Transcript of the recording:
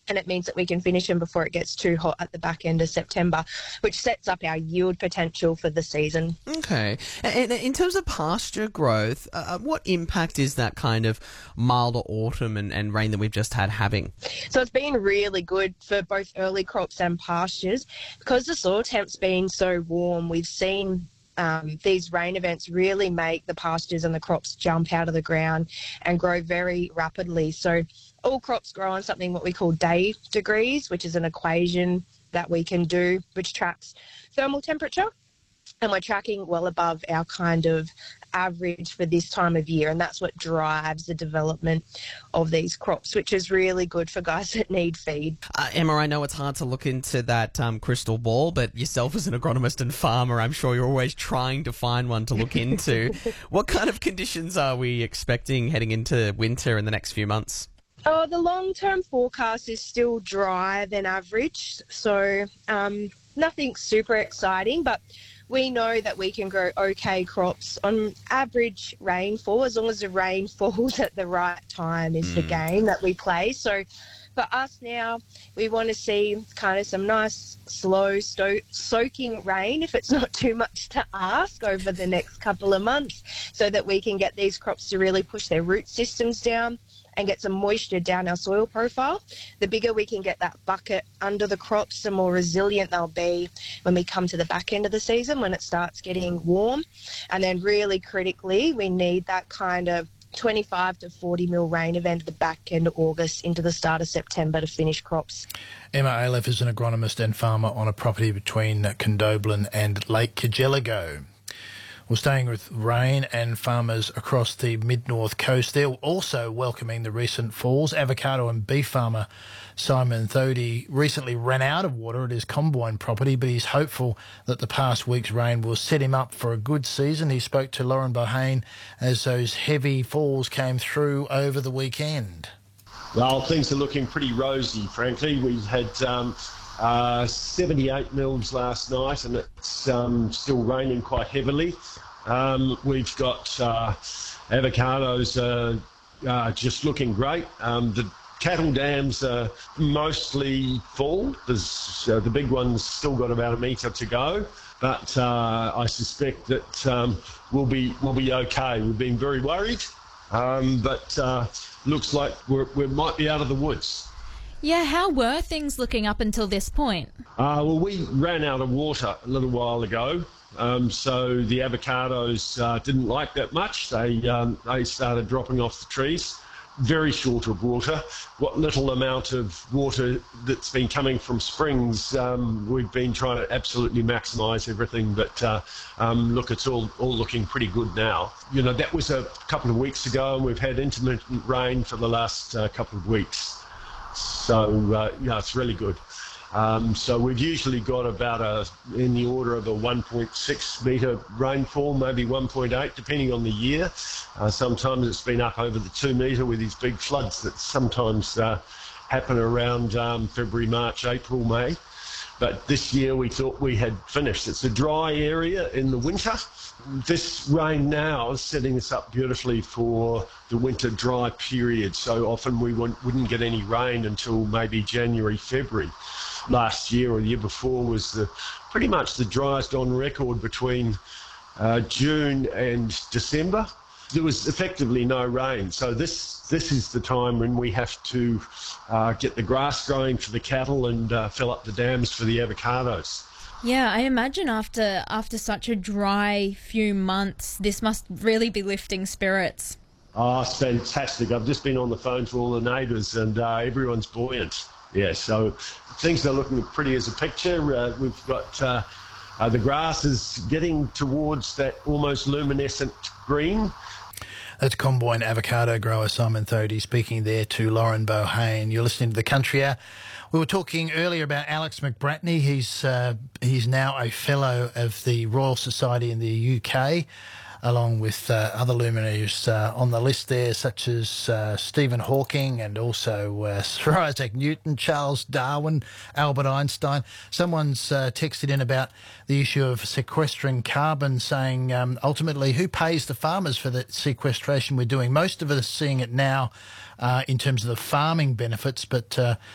and it means that we can finish them before it gets too hot at the back end of September, which sets up our yield potential for the season. Okay. And in terms of pasture growth, what impact is that kind of milder autumn and rain that we've just had having? So it's been really good for both early crops and pastures. Because the soil temp's been so warm, we've seen these rain events really make the pastures and the crops jump out of the ground and grow very rapidly. So all crops grow on something what we call day degrees, which is an equation that we can do, which tracks thermal temperature. And we're tracking well above our kind of average for this time of year. And that's what drives the development of these crops, which is really good for guys that need feed. Emma, I know it's hard to look into that crystal ball, but yourself as an agronomist and farmer, I'm sure you're always trying to find one to look into. What kind of conditions are we expecting heading into winter in the next few months? Oh, the long-term forecast is still drier than average, so nothing super exciting, but we know that we can grow okay crops on average rainfall, as long as the rain falls at the right time is the game that we play. So for us now, we want to see kind of some nice, slow, soaking rain, if it's not too much to ask, over the next couple of months, so that we can get these crops to really push their root systems down and get some moisture down our soil profile. The bigger we can get that bucket under the crops, the more resilient they'll be when we come to the back end of the season, when it starts getting warm. And then really critically, we need that kind of 25 to 40 mil rain event at the back end of August into the start of September to finish crops. Emma Aleph is an agronomist and farmer on a property between Condobolin and Lake Cargelligo. We're staying with rain, and farmers across the mid-north coast, they're also welcoming the recent falls. Avocado and beef farmer Simon Thodey recently ran out of water at his Comboyne property, but he's hopeful that the past week's rain will set him up for a good season. He spoke to Lauren Bohane as those heavy falls came through over the weekend. Well, things are looking pretty rosy, frankly. We've had 78 mils last night, and it's still raining quite heavily. We've got avocados just looking great. The cattle dams are mostly full. There's, the big one's still got about a metre to go, but I suspect that we'll be okay. We've been very worried, but looks like we might be out of the woods. Yeah, how were things looking up until this point? Well, we ran out of water a little while ago, so the avocados didn't like that much. They started dropping off the trees. Very short of water. What little amount of water that's been coming from springs, we've been trying to absolutely maximise everything, but look, it's all looking pretty good now. You know, that was a couple of weeks ago, and we've had intermittent rain for the last couple of weeks. So, yeah, it's really good. So we've usually got about in the order of a 1.6 metre rainfall, maybe 1.8, depending on the year. Sometimes it's been up over the 2 metre with these big floods that sometimes happen around February, March, April, May. But this year we thought we had finished. It's a dry area in the winter. This rain now is setting us up beautifully for the winter dry period. So often we wouldn't get any rain until maybe January, February. Last year or the year before was pretty much the driest on record between June and December. There was effectively no rain. So this is the time when we have to get the grass growing for the cattle and fill up the dams for the avocados. Yeah, I imagine after such a dry few months, this must really be lifting spirits. Oh, it's fantastic. I've just been on the phone to all the neighbours, and everyone's buoyant. Yeah, so things are looking pretty as a picture. We've got the grass is getting towards that almost luminescent green. That's Comboyne avocado grower Simon Thodey speaking there to Lauren Bohane. You're listening to The Country Hour. We were talking earlier about Alex McBratney. He's now a fellow of the Royal Society in the UK, along with other luminaries on the list there, such as Stephen Hawking and also Sir Isaac Newton, Charles Darwin, Albert Einstein. Someone's texted in about the issue of sequestering carbon, saying ultimately who pays the farmers for the sequestration we're doing? Most of us are seeing it now in terms of the farming benefits, but